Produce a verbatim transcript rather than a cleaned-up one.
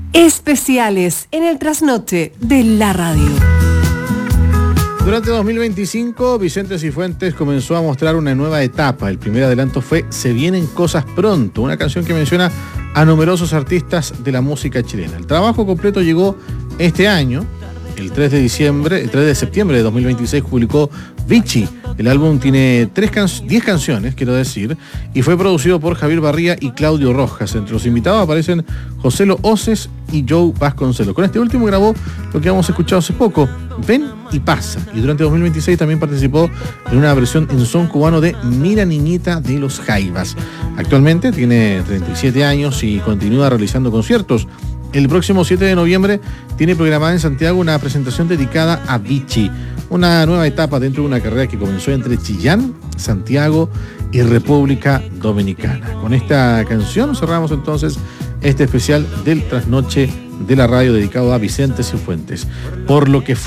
Especiales en el trasnoche de la radio. Durante dos mil veinticinco, Vicente Cifuentes comenzó a mostrar una nueva etapa. El primer adelanto fue Se vienen cosas pronto, una canción que menciona a numerosos artistas de la música chilena. El trabajo completo llegó este año. El tres de diciembre, el tres de septiembre de dos mil veintiséis publicó Vichy. El álbum tiene tres can- diez canciones, quiero decir, y fue producido por Javier Barría y Claudio Rojas. Entre los invitados aparecen Joselo Oces y Joe Vasconcelos. Con este último grabó lo que hemos escuchado hace poco, Ven y Pasa. Y durante dos mil veintiséis también participó en una versión en son cubano de Mira Niñita de los Jaivas. Actualmente tiene treinta y siete años y continúa realizando conciertos. El próximo siete de noviembre tiene programada en Santiago una presentación dedicada a Vichy, una nueva etapa dentro de una carrera que comenzó entre Chillán, Santiago y República Dominicana. Con esta canción cerramos entonces este especial del trasnoche de la radio dedicado a Vicente Cifuentes. Por lo que